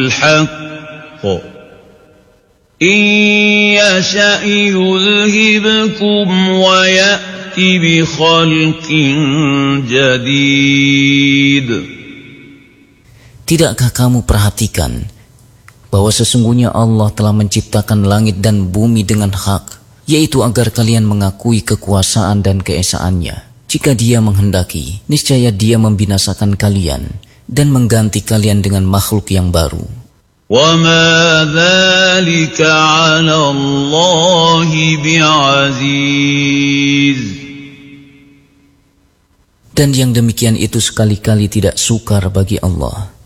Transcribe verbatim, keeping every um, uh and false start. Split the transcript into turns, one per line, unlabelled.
الحق إن يشأ يذهبكم ويأت بخلق جديد.
Tidakkah kamu perhatikan bahwa sesungguhnya Allah telah menciptakan langit dan bumi dengan hak, yaitu agar kalian mengakui kekuasaan dan keesaannya. Jika Dia menghendaki, niscaya Dia membinasakan kalian dan mengganti kalian dengan makhluk yang baru.
وَمَا ذَلِكَ عَلَى اللَّهِ بِعَزِيزٍ.
Dan yang demikian itu sekali-kali tidak sukar bagi Allah.